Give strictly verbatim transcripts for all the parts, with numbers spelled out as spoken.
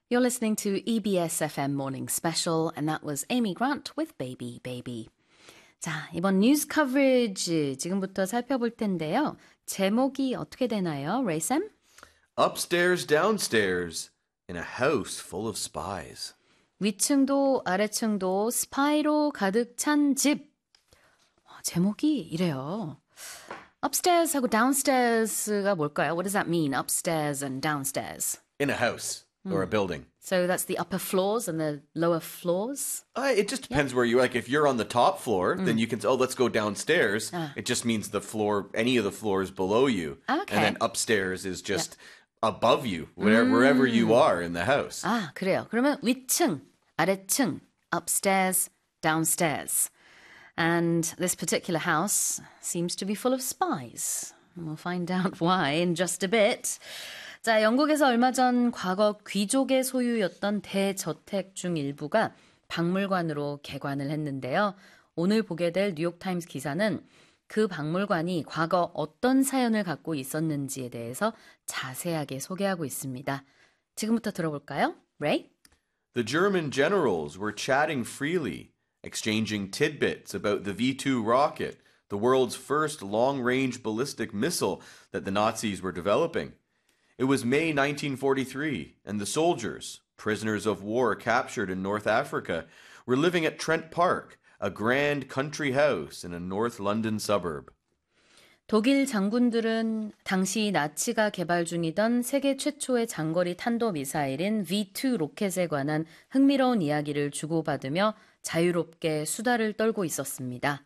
You're listening to E B S F M Morning Special, and that was Amy Grant with Baby Baby. 자, 이번 뉴스 커버리지 지금부터 살펴볼 텐데요. 제목이 어떻게 되나요, 레이쌤? Upstairs, downstairs, in a house full of spies. 위층도 아래층도 스파이로 가득 찬 집. 어, 제목이 이래요. Upstairs하고 downstairs가 뭘까요? What does that mean, upstairs and downstairs? In a house or a building. So that's the upper floors and the lower floors? Uh, it just depends yeah. where you like. If you're on the top floor, mm. then you can say, oh, let's go downstairs. Ah. It just means the floor, any of the floors below you. Okay. And then upstairs is just yeah. above you, wherever, mm. wherever you are in the house. 아, 그래요. 그러면 위층, 아래층, upstairs, downstairs. And this particular house seems to be full of spies. We'll find out why in just a bit. 자, 영국에서 얼마 전 과거 귀족의 소유였던 대저택 중 일부가 박물관으로 개관을 했는데요. 오늘 보게 될 뉴욕타임스 기사는 그 박물관이 과거 어떤 사연을 갖고 있었는지에 대해서 자세하게 소개하고 있습니다. 지금부터 들어볼까요? Ray? The German generals were chatting freely, exchanging tidbits about the V two rocket, the world's first long-range ballistic missile that the Nazis were developing. It was May nineteen forty-three, and the soldiers, prisoners of war captured in North Africa, were living at Trent Park, a grand country house in a North London suburb. 독일 장군들은 당시 나치가 개발 중이던 세계 최초의 장거리 탄도미사일인 V 투 로켓에 관한 흥미로운 이야기를 주고받으며 자유롭게 수다를 떨고 있었습니다.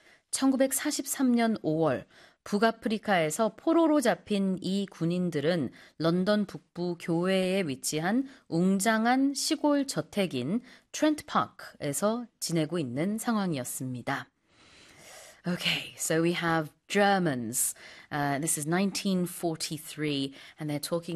천구백사십삼 년 오월 북아프리카에서 포로로 잡힌 이 군인들은 런던 북부 교외에 위치한 웅장한 시골 저택인 트렌트 파크에서 지내고 있는 상황이었습니다. Okay, so we have Germans. Uh, this is nineteen forty-three, and they're talking